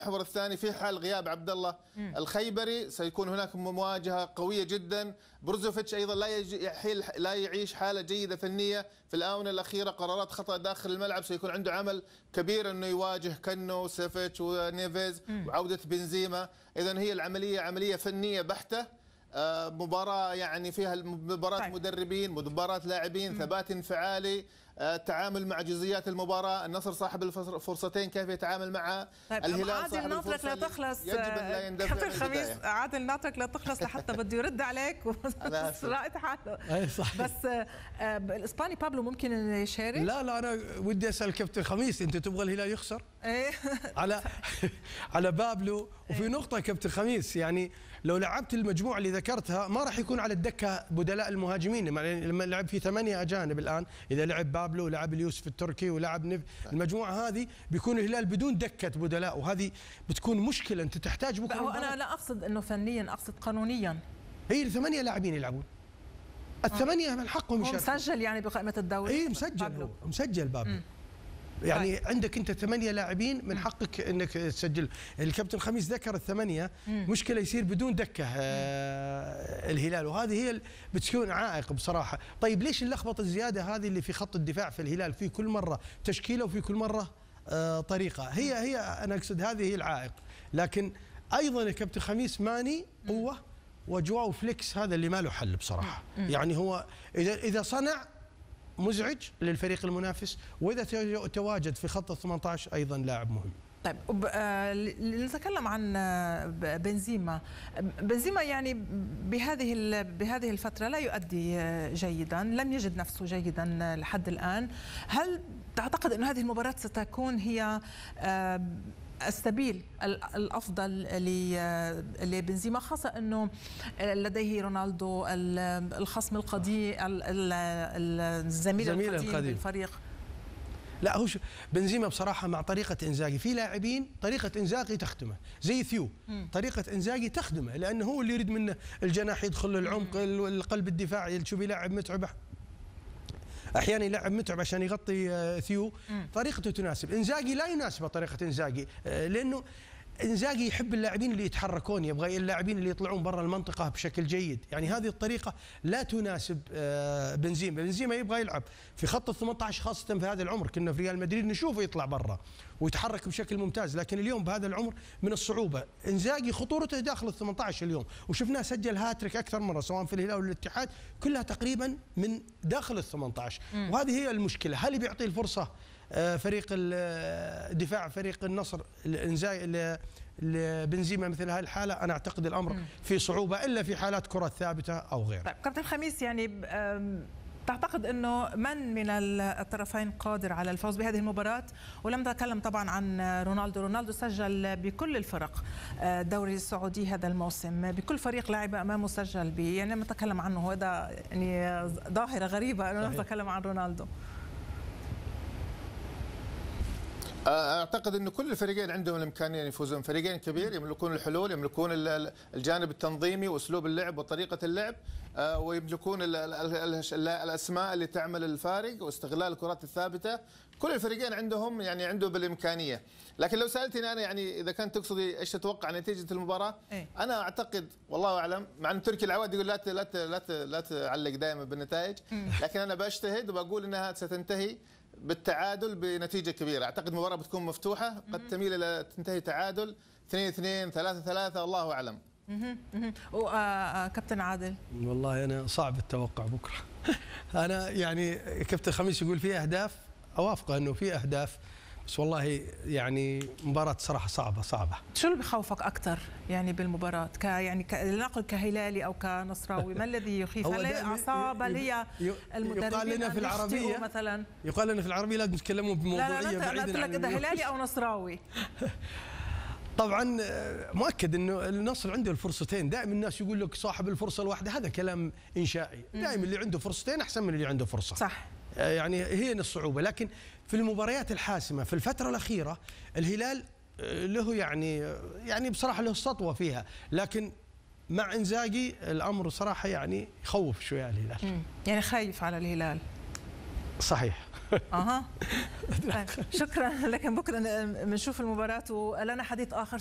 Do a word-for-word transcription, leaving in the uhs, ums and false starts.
المحور الثاني في حال غياب عبد الله الخيبري سيكون هناك مواجهه قويه جدا. بروزوفيتش ايضا لا يحيل لا يعيش حاله جيده فنيه في الاونه الاخيره، قرارات خطا داخل الملعب، سيكون عنده عمل كبير انه يواجه كنو وسيفيتش ونيفيز وعوده بنزيما. اذا هي العمليه عمليه فنيه بحته، مباراة يعني فيها مباراة طيب. مدربين، مباراة لاعبين، ثبات انفعالي، تعامل مع جزئيات المباراة. النصر صاحب الفرصتين كيف يتعامل معها. طيب الهلال عادل ناطرك لا تخلص يجب ان لا يندفع من الخميس. عادل ناطرك لا تخلص لحتى بده يرد عليك رائد حاله. اي صح. بس الاسباني بابلو ممكن يشارك؟ لا لا انا ودي اسال كابتن خميس، انت تبغى الهلال يخسر؟ ايه على على بابلو. وفي نقطة كابتن خميس، يعني لو لعبت المجموعة اللي ذكرتها ما راح يكون على الدكة بدلاء المهاجمين، لما لعب في ثمانية أجانب الآن، إذا لعب بابلو ولعب اليوسف التركي ولعب نف، المجموعة هذه بيكون الهلال بدون دكة بدلاء، وهذه بتكون مشكلة. أنت تحتاج بكرة. أنا لا أقصد إنه فنيا، أقصد قانونيا. هي الثمانية لاعبين يلعبون، الثمانية من حقهم يشاركون. مسجل يعني بقائمة الدوري؟ إيه مسجل، هو مسجل بابلو. يعني طيب. عندك انت ثمانية لاعبين من حقك انك تسجل. الكابتن خميس ذكر الثمانية، مشكله يصير بدون دكه آه الهلال، وهذه هي بتكون عائق بصراحه. طيب ليش اللخبطه الزياده هذه اللي في خط الدفاع في الهلال؟ في كل مره تشكيله وفي كل مره آه طريقه. هي هي انا اقصد هذه هي العائق. لكن ايضا الكابتن خميس ماني قوه، وجواو فليكس هذا اللي ما له حل بصراحه. يعني هو اذا اذا صنع مزعج للفريق المنافس، واذا تواجد في خط ال ثمانية عشر ايضا لاعب مهم. طيب نتكلم عن بنزيما. بنزيما يعني بهذه بهذه الفتره لا يؤدي جيدا، لم يجد نفسه جيدا لحد الان. هل تعتقد انه هذه المباراه ستكون هي السبيل الافضل لبنزيما، خاصه انه لديه رونالدو الخصم القديم الزميل القديم بالفريق؟ لا هو بنزيما بصراحه مع طريقه انزاغي، في لاعبين طريقه انزاغي تخدمه زي ثيو، طريقه انزاغي تخدمه لانه هو اللي يريد منه الجناح يدخل للعمق، القلب الدفاعي تشوف يلعب متعب، احيانا يلعب متعب عشان يغطي ثيو. طريقته تناسب انزاغي، لا يناسبه طريقه انزاغي لانه انزاغي يحب اللاعبين اللي يتحركون، يبغى اللاعبين اللي يطلعون برا المنطقه بشكل جيد. يعني هذه الطريقه لا تناسب بنزيما. بنزيما يبغى يلعب في خط ال ثمانية عشر، خاصه في هذا العمر. كنا في ريال مدريد نشوفه يطلع برا ويتحرك بشكل ممتاز، لكن اليوم بهذا العمر من الصعوبه. انزاغي خطورته داخل ال ثمانية عشر اليوم، وشفناه سجل هاتريك اكثر مره سواء في الهلال والاتحاد، كلها تقريبا من داخل ال ثمانية عشر. وهذه هي المشكله. هل بيعطي الفرصه فريق الدفاع فريق النصر الانزاي لبنزيما مثل هذه الحاله؟ انا اعتقد الامر في صعوبه الا في حالات كرات ثابته او غيرها. طيب كابتن خميس، يعني تعتقد انه من من الطرفين قادر على الفوز بهذه المباراه؟ ولم نتكلم طبعا عن رونالدو، رونالدو سجل بكل الفرق الدوري السعودي هذا الموسم، بكل فريق لعب امامه سجل به، يعني لما نتكلم عنه هذا يعني ظاهره غريبه انه نتكلم عن رونالدو. اعتقد ان كل الفريقين عندهم الامكانيه ان يفوزون، فريقين كبير يملكون الحلول، يملكون الجانب التنظيمي واسلوب اللعب وطريقه اللعب، ويملكون الاسماء اللي تعمل الفارق واستغلال الكرات الثابته. كل الفريقين عندهم يعني عنده بالامكانيه. لكن لو سالتني انا يعني اذا كنت تقصدي ايش تتوقع نتيجه المباراه؟ إيه؟ انا اعتقد والله اعلم، مع ان تركي العواد يقول لا لا لا لا تعلق دائما بالنتائج، لكن انا بجتهد وبقول انها ستنتهي بالتعادل بنتيجه كبيره. اعتقد المباراه بتكون مفتوحه، قد تميل الى تنتهي تعادل اثنين اثنين ثلاثة ثلاثة، الله اعلم. وكابتن عادل؟ والله انا صعب التوقع بكره. انا يعني كابتن خميس يقول في اهداف، اوافقه انه في اهداف، بس والله يعني مباراة صراحة صعبة صعبة. شو اللي بخوفك أكثر يعني بالمباراة؟ ك يعني لنقل كهلالي أو كنصراوي، ما الذي يخيف؟ هل هي أعصاب؟ هل هي المدربين؟ يقال لنا في العربية مثلا، يقال لنا في العربية لازم نتكلموا بموضوعية. لا لا لا قلت لك إذا هلالي أو نصراوي. طبعا مؤكد انه النصر عنده الفرصتين، دائما الناس يقول لك صاحب الفرصة الواحدة، هذا كلام إنشائي، دائما اللي عنده فرصتين أحسن من اللي عنده فرصة. صح. يعني هي الصعوبة. لكن في المباريات الحاسمة في الفترة الأخيرة الهلال له يعني يعني بصراحة له سطوة فيها، لكن مع انزاغي الأمر صراحة يعني يخوف شوية الهلال. يعني خايف على الهلال. صحيح. اها طيب شكرا، لكن بكره بنشوف المباراه ولنا حديث اخر.